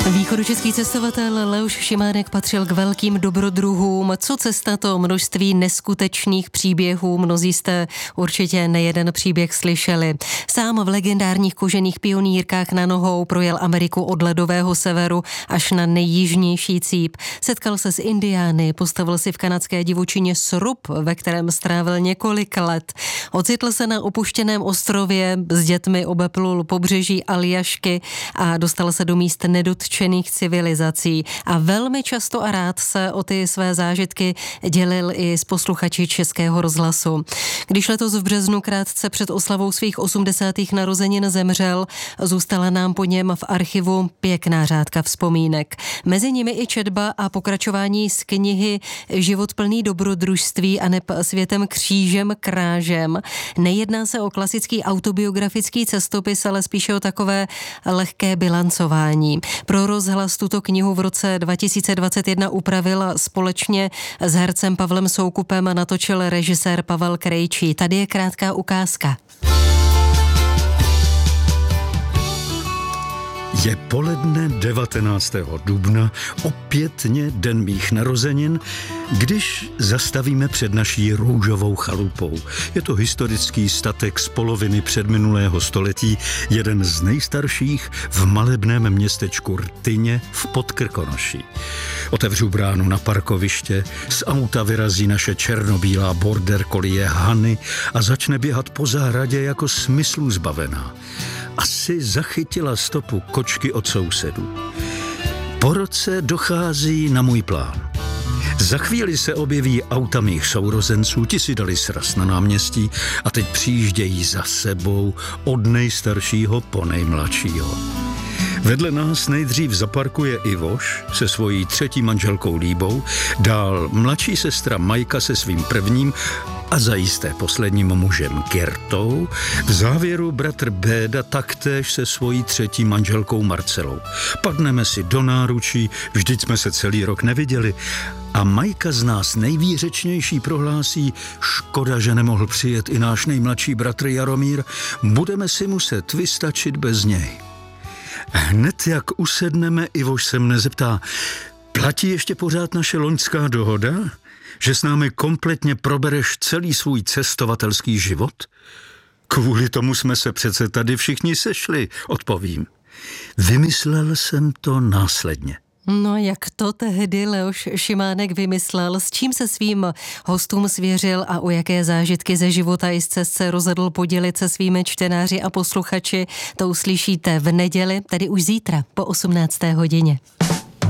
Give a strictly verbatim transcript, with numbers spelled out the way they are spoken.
Východočeský cestovatel Leoš Šimánek patřil k velkým dobrodruhům. Co cesta, to množství neskutečných příběhů. Mnozí jste určitě nejeden příběh slyšeli. Sám v legendárních kožených pionýrkách na nohou projel Ameriku od ledového severu až na nejjižnější cíp. Setkal se s indiány, postavil si v kanadské divočině srub, ve kterém strávil několik let. Ocitl se na opuštěném ostrově, s dětmi obeplul pobřeží Aljašky a dostal se do míst nedotčených civilizací a velmi často a rád se o ty své zážitky dělil i s posluchači Českého rozhlasu. Když letos v březnu krátce před oslavou svých osmdesátých narozenin zemřel, zůstala nám po něm v archivu pěkná řádka vzpomínek. Mezi nimi i četba a pokračování z knihy Život plný dobrodružství a neb Světem křížem krážem. Nejedná se o klasický autobiografický cestopis, ale spíše o takové lehké bilancování. Pro rozhlas tuto knihu v roce dva tisíce dvacet jedna upravil a společně s hercem Pavlem Soukupem natočil režisér Pavel Krejčí. Tady je krátká ukázka. Je poledne devatenáctého dubna, opětně den mých narozenin, když zastavíme před naší růžovou chalupou. Je to historický statek z poloviny předminulého století, jeden z nejstarších v malebném městečku Rtyně v Podkrkonoší. Otevřu bránu na parkoviště, z auta vyrazí naše černobílá border collie Hany a začne běhat po zahradě jako smyslů zbavená. Asi zachytila stopu kočky od sousedů. Po roce dochází na můj plán. Za chvíli se objeví auta mých sourozenců, ti si dali sraz na náměstí a teď přijíždějí za sebou od nejstaršího po nejmladšího. Vedle nás nejdřív zaparkuje Ivoš se svojí třetí manželkou Líbou, dál mladší sestra Majka se svým prvním a zajisté posledním mužem Gertou, v závěru bratr Béda taktéž se svojí třetí manželkou Marcelou. Padneme si do náručí, vždyť jsme se celý rok neviděli a Majka z nás nejvýřečnější prohlásí: škoda, že nemohl přijet i náš nejmladší bratr Jaromír, budeme si muset vystačit bez něj. Hned jak usedneme, Ivoš se mne zeptá: platí ještě pořád naše loňská dohoda? Že s námi kompletně probereš celý svůj cestovatelský život? Kvůli tomu jsme se přece tady všichni sešli, odpovím. Vymyslel jsem to následně. No, jak to tehdy Leoš Šimánek vymyslel, s čím se svým hostům svěřil a o jaké zážitky ze života i z cest se rozhodl podělit se svými čtenáři a posluchači, to uslyšíte v neděli, tedy už zítra po osmnácté hodině.